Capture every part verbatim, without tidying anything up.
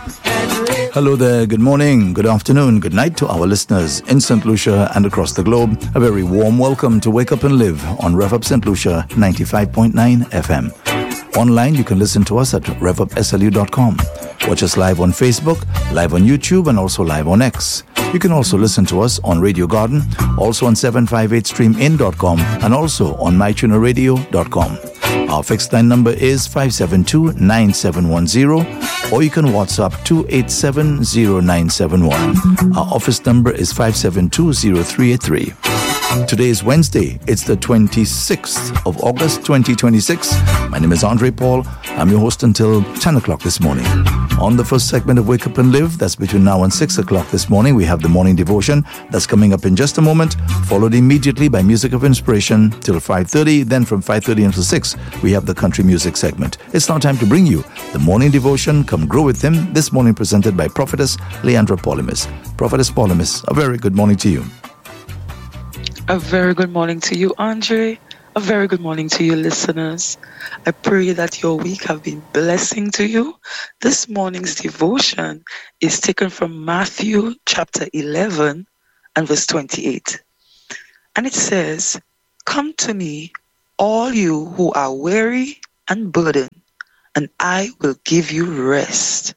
Hello there, good morning, good afternoon, good night to our listeners in Saint Lucia and across the globe. A very warm welcome to Wake Up and Live on Rev Up Saint Lucia ninety-five point nine F M. Online, you can listen to us at rev up s l u dot com. Watch us live on Facebook, live on YouTube, and also live on X. You can also listen to us on Radio Garden, also on seven five eight stream in dot com, and also on my tuner radio dot com. Our fixed line number is five seven two, nine seven one zero, or you can WhatsApp two eight seven zero nine seven one. Our office number is five seven two, zero three eight three. Today is Wednesday. It's the twenty-sixth of August, twenty twenty-six. My name is Andre Paul. I'm your host until ten o'clock this morning. On the first segment of Wake Up and Live, that's between now and six o'clock this morning, we have the morning devotion. That's coming up in just a moment, followed immediately by Music of Inspiration till five thirty. Then from five thirty until six, we have the country music segment. It's now time to bring you the morning devotion. Come grow with him. This morning presented by Prophetess Leandra Paulimus. Prophetess Paulimus, a very good morning to you. A very good morning to you, Andre. A very good morning to you, listeners. I pray that your week have been blessing to you. This morning's devotion is taken from Matthew chapter eleven and verse twenty-eight. And it says, "Come to me, all you who are weary and burdened, and I will give you rest."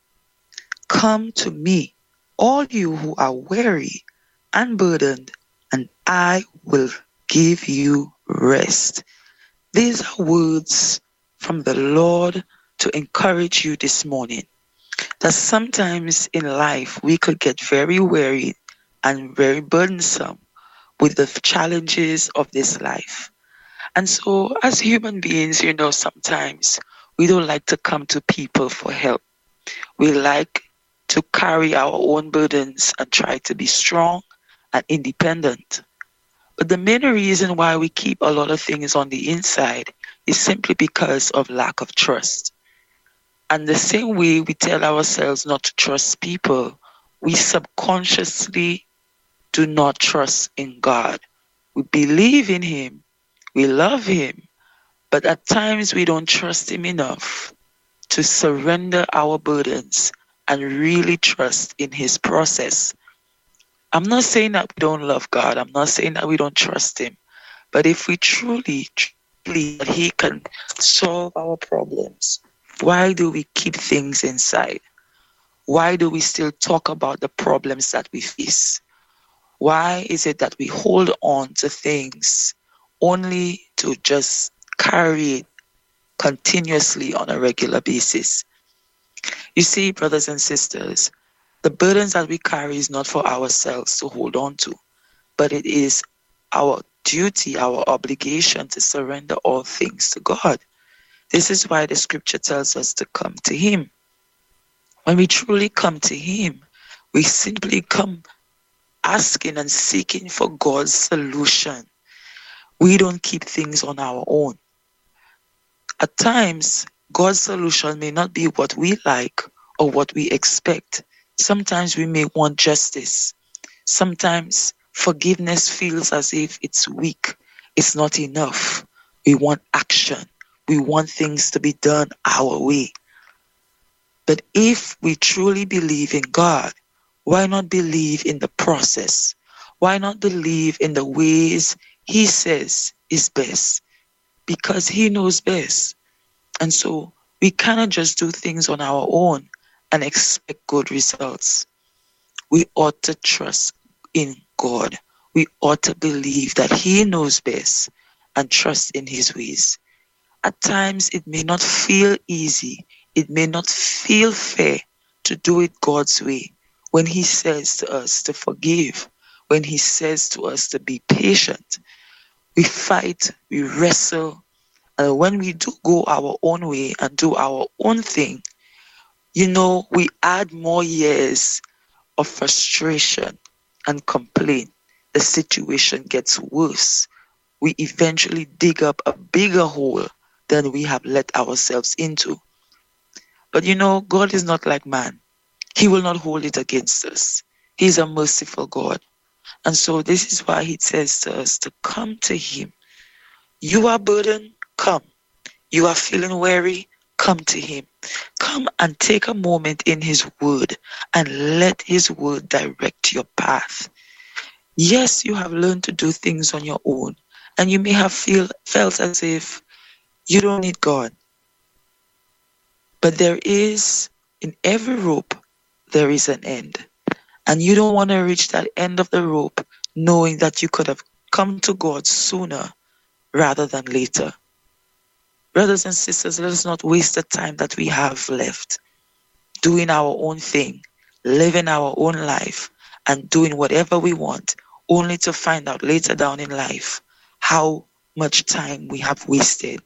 Come to me, all you who are weary and burdened, and I will give you rest. These are words from the Lord to encourage you this morning. That sometimes in life we could get very weary and very burdensome with the challenges of this life. And so as human beings, you know, sometimes we don't like to come to people for help. We like to carry our own burdens and try to be strong and independent. But the main reason why we keep a lot of things on the inside is simply because of lack of trust. And the same way we tell ourselves not to trust people, we subconsciously do not trust in God. We believe in Him, we love Him, but at times we don't trust Him enough to surrender our burdens and really trust in His process. I'm not saying that we don't love God. I'm not saying that we don't trust Him. But if we truly believe that He can solve our problems, why do we keep things inside? Why do we still talk about the problems that we face? Why is it that we hold on to things only to just carry it continuously on a regular basis? You see, brothers and sisters, the burdens that we carry is not for ourselves to hold on to, but it is our duty, our obligation to surrender all things to God. This is why the scripture tells us to come to Him. When we truly come to Him, we simply come asking and seeking for God's solution. We don't keep things on our own. At times, God's solution may not be what we like or what we expect. Sometimes we may want justice. Sometimes forgiveness feels as if it's weak. It's not enough. We want action. We want things to be done our way. But if we truly believe in God, why not believe in the process? Why not believe in the ways He says is best? Because He knows best. And so we cannot just do things on our own and expect good results. We ought to trust in God. We ought to believe that He knows best and trust in His ways. At times, it may not feel easy. It may not feel fair to do it God's way. When He says to us to forgive, when He says to us to be patient, we fight, we wrestle, and when we do go our own way and do our own thing, you know, we add more years of frustration and complaint. The situation gets worse. We eventually dig up a bigger hole than we have let ourselves into. But you know, God is not like man. He will not hold it against us. He's a merciful God. And so this is why He says to us to come to Him. You are burdened, come. You are feeling weary, come to Him. Come and take a moment in His Word and let His Word direct your path. Yes, you have learned to do things on your own, and you may have feel, felt as if you don't need God. But there is, in every rope, there is an end. And you don't want to reach that end of the rope knowing that you could have come to God sooner rather than later. Brothers and sisters, let us not waste the time that we have left doing our own thing, living our own life, and doing whatever we want, only to find out later down in life how much time we have wasted.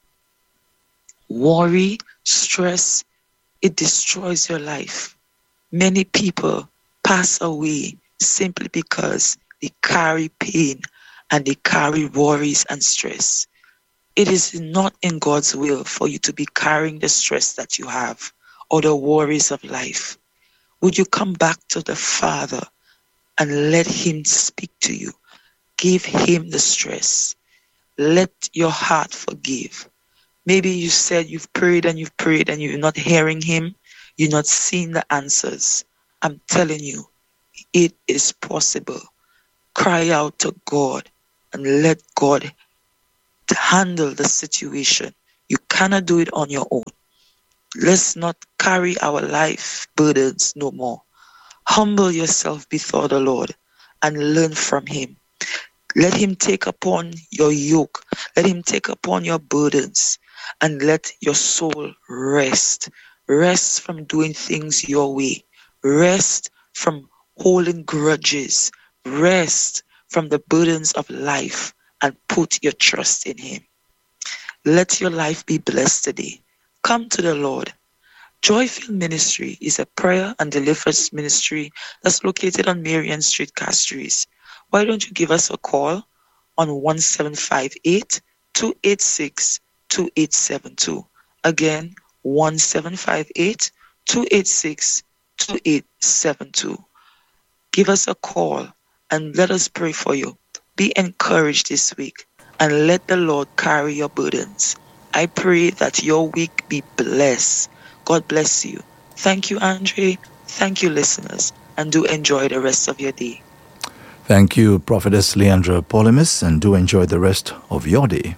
Worry, stress, it destroys your life. Many people pass away simply because they carry pain and they carry worries and stress. It is not in God's will for you to be carrying the stress that you have or the worries of life. Would you come back to the Father and let Him speak to you? Give Him the stress. Let your heart forgive. Maybe you said you've prayed and you've prayed and you're not hearing Him. You're not seeing the answers. I'm telling you, it is possible. Cry out to God and let God handle the situation. You cannot do it on your own. Let's not carry our life burdens no more. Humble yourself before the Lord and learn from Him. Let Him take upon your yoke. Let Him take upon your burdens and let your soul rest. Rest from doing things your way. Rest from holding grudges. Rest from the burdens of life and put your trust in Him. Let your life be blessed today. Come to the Lord. Joyfield Ministry is a prayer and deliverance ministry that's located on Marion Street, Castries. Why don't you give us a call on one seven five eight, two eight six, two eight seven two. Again, one seven five eight, two eight six, two eight seven two. Give us a call and let us pray for you. Be encouraged this week and let the Lord carry your burdens. I pray that your week be blessed. God bless you. Thank you, Andre. Thank you, listeners. And do enjoy the rest of your day. Thank you, Prophetess Leandra Polymus, and do enjoy the rest of your day.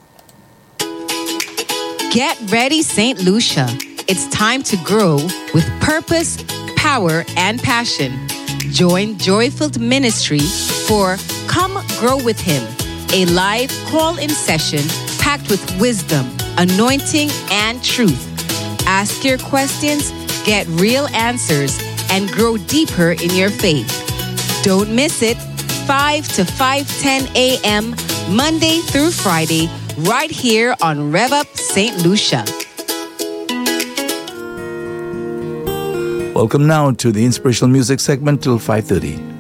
Get ready, Saint Lucia. It's time to grow with purpose, power, and passion. Join Joyfield Ministry for Come Grow With Him, a live call-in session packed with wisdom, anointing, and truth. Ask your questions, get real answers, and grow deeper in your faith. Don't miss it, five to five ten a.m., Monday through Friday, right here on Rev Up Saint Lucia. Welcome now to the inspirational music segment till five thirty.